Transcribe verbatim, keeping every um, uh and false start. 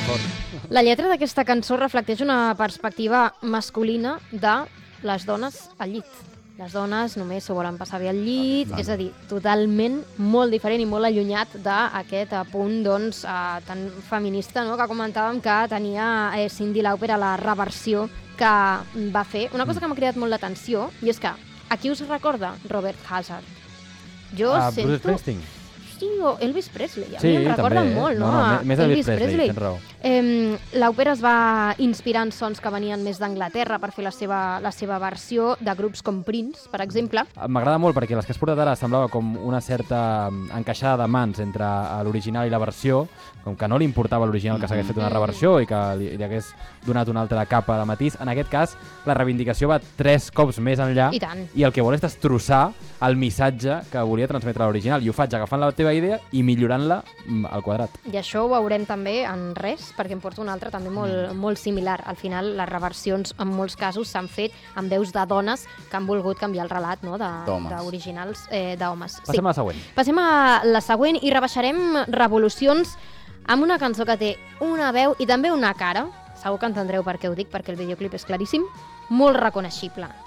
fort. La lletra d'aquesta cançó reflecteix una perspectiva masculina de les dones al llit. Les dones només s'ho volen passar bé al llit, Ah, és a dir, totalment molt diferent i molt allunyat d'aquest punt doncs, eh, tan feminista, no?, que comentàvem que tenia eh, Cyndi Lauper a la reversió que va fer. Una cosa que m'ha cridat molt l'atenció, i és que a qui us recorda Robert Hazard? Jo Ah, sento... Bruce Springsteen. Sí, o Elvis Presley, a Sí, mi em recorda també, eh? molt, no? No, no, a més Elvis Presley, tens raó. Eh, L'òpera es va inspirar en sons que venien més d'Anglaterra per fer la seva, la seva versió de grups com Prince, per exemple. M'agrada molt perquè les que has portat ara semblava com una certa encaixada de mans entre l'original i la versió, com que no li importava l'original que s'hagués fet una reversió i que li, li hagués donat una altra capa de matís. En aquest cas, la reivindicació va tres cops més enllà I tant. i el que vol és destrossar el missatge que volia transmetre l'original. I ho faig agafant la teva idea i millorant-la al quadrat. I això ho veurem també en Res, perquè em porto una altra també molt, molt similar. Al final, les reversions en molts casos s'han fet amb veus de dones que han volgut canviar el relat, no?, d'originals eh, d'homes. Passem sí. a la següent. Passem a la següent i rebaixarem revolucions amb una cançó que té una veu i també una cara, segur que entendreu per què ho dic, perquè el videoclip és claríssim, molt reconeixible.